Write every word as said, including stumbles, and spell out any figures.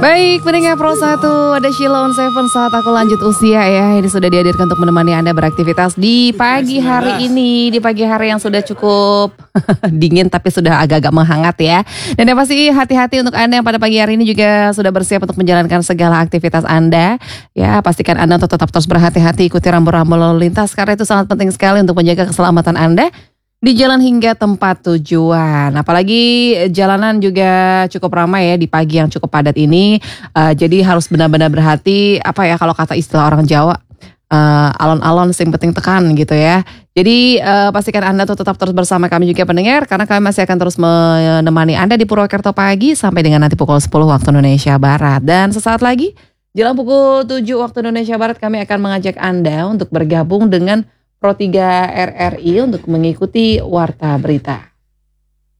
Baik, pendengar Pro satu, ada Sheila on Seven saat aku lanjut usia ya. Ini sudah dihadirkan untuk menemani Anda beraktivitas di pagi hari ini. Di pagi hari yang sudah cukup dingin tapi sudah agak-agak menghangat ya. Dan yang pasti hati-hati untuk Anda yang pada pagi hari ini juga sudah bersiap untuk menjalankan segala aktivitas Anda. Ya, pastikan Anda untuk tetap terus berhati-hati, ikuti rambu-rambu lalu lintas karena itu sangat penting sekali untuk menjaga keselamatan Anda di jalan hingga tempat tujuan. Apalagi jalanan juga cukup ramai ya di pagi yang cukup padat ini. Uh, jadi harus benar-benar berhati, apa ya kalau kata istilah orang Jawa, uh, alon-alon sing penting tekan gitu ya. Jadi uh, pastikan Anda tuh tetap terus bersama kami juga pendengar, karena kami masih akan terus menemani Anda di Purwokerto pagi sampai dengan nanti pukul sepuluh waktu Indonesia Barat. Dan sesaat lagi jelang pukul tujuh waktu Indonesia Barat kami akan mengajak Anda untuk bergabung dengan Pro tiga R R I untuk mengikuti Warta Berita.